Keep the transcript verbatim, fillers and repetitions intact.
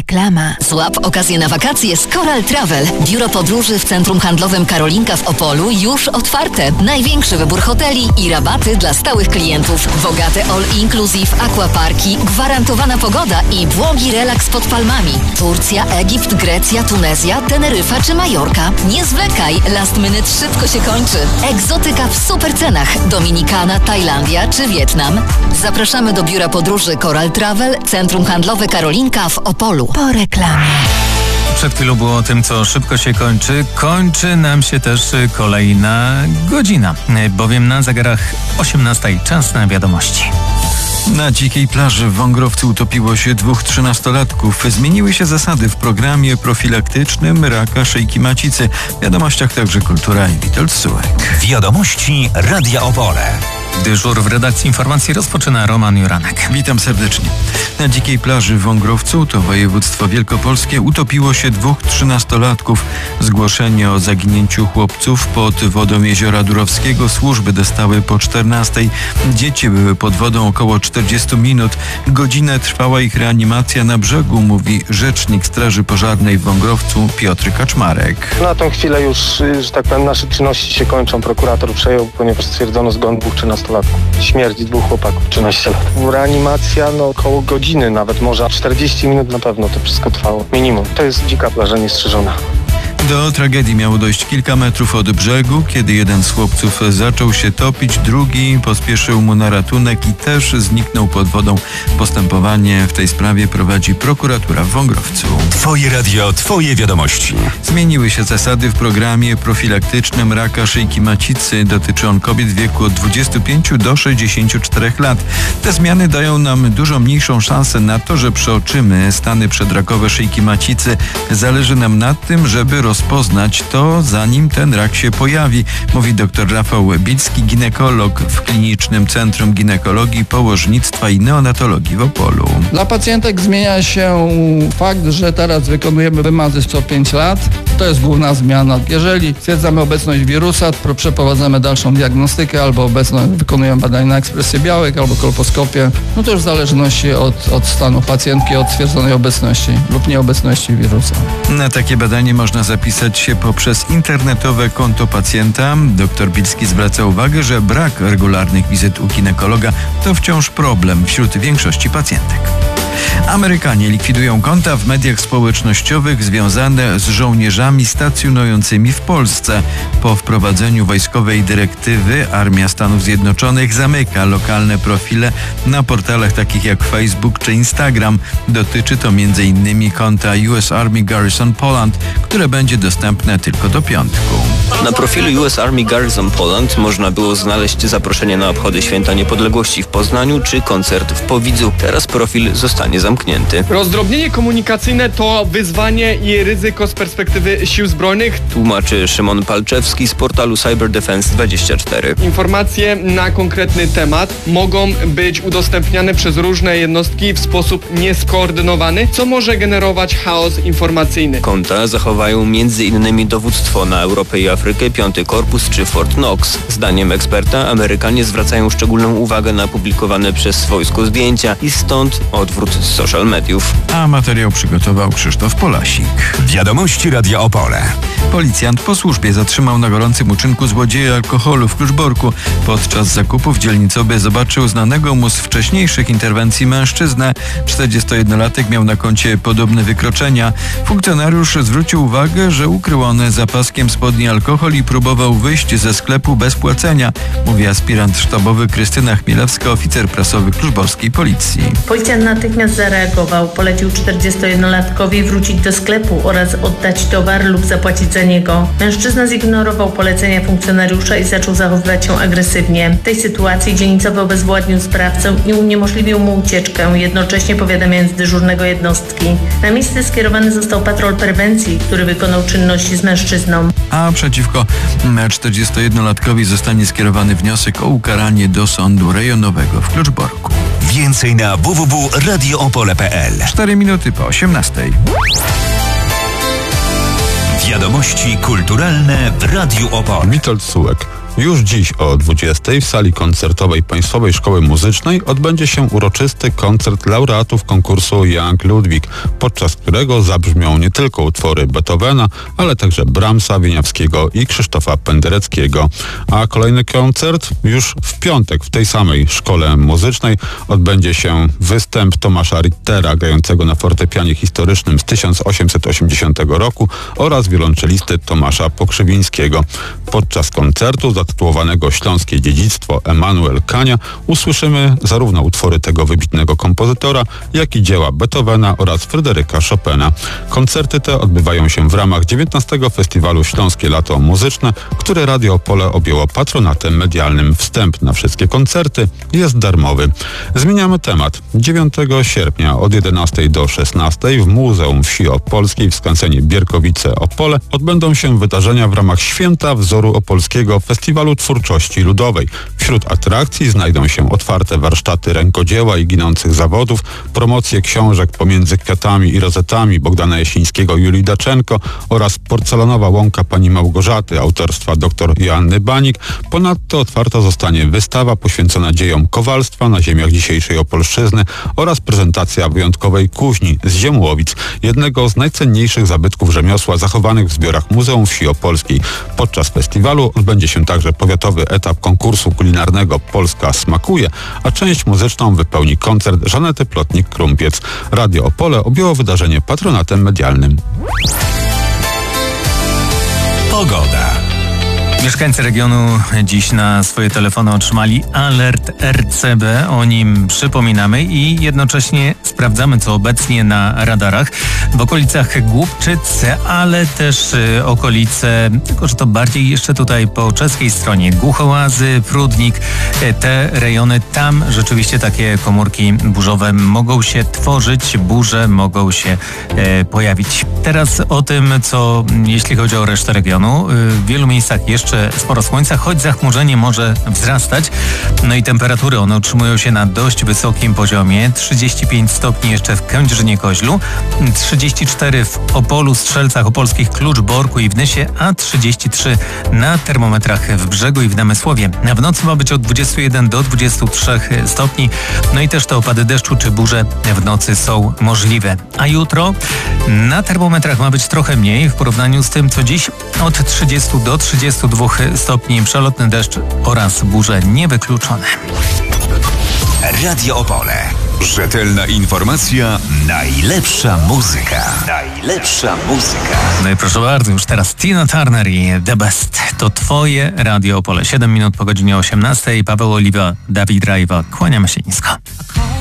Reklama. Złap okazję na wakacje z Coral Travel. Biuro podróży w Centrum Handlowym Karolinka w Opolu już otwarte. Największy wybór hoteli i rabaty dla stałych klientów. Bogate all-inclusive, aquaparki, gwarantowana pogoda i błogi relaks pod palmami. Turcja, Egipt, Grecja, Tunezja, Teneryfa czy Majorka. Nie zwlekaj, last minute szybko się kończy. Egzotyka w super cenach. Dominikana, Tajlandia czy Wietnam. Zapraszamy do biura podróży Coral Travel, Centrum Handlowe Karolinka w Opolu. Po reklamie. Przed chwilą było o tym, co szybko się kończy. Kończy nam się też kolejna godzina, bowiem na zegarach osiemnasta czas na wiadomości. Na dzikiej plaży w Wągrowcu utopiło się dwóch trzynastolatków. Zmieniły się zasady w programie profilaktycznym raka szyjki macicy. W wiadomościach także kultura i Witold Sułek. Wiadomości Radia Opole. Dyżur w redakcji informacji rozpoczyna Roman Juranek. Witam serdecznie. Na dzikiej plaży w Wągrowcu, to województwo wielkopolskie, utopiło się dwóch trzynastolatków. Zgłoszenie o zaginięciu chłopców pod wodą Jeziora Durowskiego służby dostały po czternastej. Dzieci były pod wodą około czterdzieści minut. Godzinę trwała ich reanimacja na brzegu, mówi rzecznik Straży Pożarnej w Wągrowcu Piotr Kaczmarek. Na tą chwilę już, że tak powiem, nasze czynności się kończą. Prokurator przejął, ponieważ stwierdzono zgon dwóch trzynastolatków. Śmierć dwóch chłopaków, trzynaście lat. Reanimacja no około godziny, nawet może czterdzieści minut na pewno to wszystko trwało. Minimum. To jest dzika plaża niestrzeżona. Do tragedii miało dojść kilka metrów od brzegu, kiedy jeden z chłopców zaczął się topić, drugi pospieszył mu na ratunek i też zniknął pod wodą. Postępowanie w tej sprawie prowadzi prokuratura w Wągrowcu. Twoje radio, twoje wiadomości. Zmieniły się zasady w programie profilaktycznym raka szyjki macicy. Dotyczy on kobiet w wieku od dwudziestu pięciu do sześćdziesięciu czterech lat. Te zmiany dają nam dużo mniejszą szansę na to, że przeoczymy stany przedrakowe szyjki macicy. Zależy nam na tym, żeby rozpoznać to, zanim ten rak się pojawi, mówi dr Rafał Bilski, ginekolog w Klinicznym Centrum Ginekologii, Położnictwa i Neonatologii w Opolu. Dla pacjentek zmienia się fakt, że teraz wykonujemy wymazy co pięć lat. To jest główna zmiana. Jeżeli stwierdzamy obecność wirusa, to przeprowadzamy dalszą diagnostykę albo obecność, wykonujemy badania na ekspresję białek albo kolposkopię. No to już w zależności od, od stanu pacjentki, od stwierdzonej obecności lub nieobecności wirusa. Na takie badanie można zapisać się poprzez internetowe konto pacjenta. Dr Bilski zwraca uwagę, że brak regularnych wizyt u ginekologa to wciąż problem wśród większości pacjentek. Amerykanie likwidują konta w mediach społecznościowych związane z żołnierzami stacjonującymi w Polsce. Po wprowadzeniu wojskowej dyrektywy Armia Stanów Zjednoczonych zamyka lokalne profile na portalach takich jak Facebook czy Instagram. Dotyczy to między innymi konta U S Army Garrison Poland, które będzie dostępne tylko do piątku. Na profilu U S Army Garrison Poland można było znaleźć zaproszenie na obchody Święta Niepodległości w Poznaniu czy koncert w Powidzu. Teraz profil zostanie zamknięty. Rozdrobnienie komunikacyjne to wyzwanie i ryzyko z perspektywy sił zbrojnych, tłumaczy Szymon Palczewski z portalu Cyber Defense dwadzieścia cztery. Informacje na konkretny temat mogą być udostępniane przez różne jednostki w sposób nieskoordynowany, co może generować chaos informacyjny. Konta zachowają między innymi dowództwo na Europę i Afrykę, Piąty Korpus czy Fort Knox. Zdaniem eksperta Amerykanie zwracają szczególną uwagę na publikowane przez wojsko zdjęcia i stąd odwrót z social mediów. A materiał przygotował Krzysztof Polasik. Wiadomości Radia Opole. Policjant po służbie zatrzymał na gorącym uczynku złodzieja alkoholu w Kluczborku. Podczas zakupów dzielnicowy zobaczył znanego mu z wcześniejszych interwencji mężczyznę. czterdziestojednolatek miał na koncie podobne wykroczenia. Funkcjonariusz zwrócił uwagę, że ukrył on za paskiem spodni alkohol i próbował wyjść ze sklepu bez płacenia, mówi aspirant sztabowy Krystyna Chmielewska, oficer prasowy kluczborskiej policji. Policjant natychmiast zareagował, polecił czterdziestojednolatkowi wrócić do sklepu oraz oddać towar lub zapłacić za niego. Mężczyzna zignorował polecenia funkcjonariusza i zaczął zachowywać się agresywnie. W tej sytuacji dzielnicowy obezwładnił sprawcę i uniemożliwił mu ucieczkę, jednocześnie powiadamiając dyżurnego jednostki. Na miejsce skierowany został patrol prewencji, który wykonał czynności z mężczyzną. A przeciwko czterdziestojednolatkowi zostanie skierowany wniosek o ukaranie do sądu rejonowego w Kluczborku. Więcej na w w w kropka radio opole kropka p l. Cztery minuty po osiemnastej. Wiadomości kulturalne w Radiu Opole. Witold Sułek. Już dziś o dwudziestej w sali koncertowej Państwowej Szkoły Muzycznej odbędzie się uroczysty koncert laureatów konkursu Young Ludwig, podczas którego zabrzmią nie tylko utwory Beethovena, ale także Brahmsa, Wieniawskiego i Krzysztofa Pendereckiego. A kolejny koncert już w piątek w tej samej Szkole Muzycznej odbędzie się występ Tomasza Rittera, grającego na fortepianie historycznym z tysiąc osiemset osiemdziesiątego roku, oraz wiolonczelisty Tomasza Pokrzywińskiego. Podczas koncertu zatytułowanego Śląskie Dziedzictwo Emanuel Kania usłyszymy zarówno utwory tego wybitnego kompozytora, jak i dzieła Beethovena oraz Fryderyka Chopina. Koncerty te odbywają się w ramach dziewiętnastego Festiwalu Śląskie Lato Muzyczne, które Radio Opole objęło patronatem medialnym. Wstęp na wszystkie koncerty jest darmowy. Zmieniamy temat. dziewiątego sierpnia od jedenastej do szesnastej w Muzeum Wsi Opolskiej w skansenie Bierkowice Opole odbędą się wydarzenia w ramach Święta Wzoru Opolskiego Festiwalu Twórczości Ludowej. Wśród atrakcji znajdą się otwarte warsztaty rękodzieła i ginących zawodów, promocje książek Pomiędzy kwiatami i rozetami Bogdana Jasińskiego i Julii Daczenko oraz porcelanowa łąka pani Małgorzaty autorstwa dr Joanny Banik. Ponadto otwarta zostanie wystawa poświęcona dziejom kowalstwa na ziemiach dzisiejszej Opolszczyzny oraz prezentacja wyjątkowej kuźni z Ziemłowic, jednego z najcenniejszych zabytków rzemiosła zachowanych w zbiorach Muzeum Wsi Opolskiej. Podczas festiwalu odbędzie się także powiatowy etap konkursu kulinarnego Polska smakuje, a część muzyczną wypełni koncert Żanety Plotnik-Krumpiec. Radio Opole objęło wydarzenie patronatem medialnym. Pogoda. Mieszkańcy regionu dziś na swoje telefony otrzymali alert R C B. O nim przypominamy i jednocześnie sprawdzamy, co obecnie na radarach w okolicach Głubczyc, ale też y, okolice, tylko że to bardziej jeszcze tutaj po czeskiej stronie, Głuchołazy, Prudnik, y, te rejony, tam rzeczywiście takie komórki burzowe mogą się tworzyć, burze mogą się y, pojawić. Teraz o tym, co jeśli chodzi o resztę regionu, y, w wielu miejscach jeszcze sporo słońca, choć zachmurzenie może wzrastać. No i temperatury one utrzymują się na dość wysokim poziomie. trzydzieści pięć stopni jeszcze w Kędzierzynie-Koźlu, trzydzieści cztery w Opolu, Strzelcach Opolskich, Kluczborku i w Nysie, a trzydzieści trzy na termometrach w Brzegu i w Namysłowie. W nocy ma być od dwudziestu jeden do dwudziestu trzech stopni. No i też te opady deszczu czy burze w nocy są możliwe. A jutro na termometrach ma być trochę mniej w porównaniu z tym, co dziś, od trzydziestu do trzydziestu dwóch stopni, przelotny deszcz oraz burze niewykluczone. Radio Opole. Rzetelna informacja, najlepsza muzyka. Najlepsza muzyka. No i proszę bardzo, już teraz Tina Turner i The Best. To twoje Radio Opole. siedem minut po godzinie osiemnastej. Paweł Oliwa, Dawid Rajwa. Kłaniamy się nisko.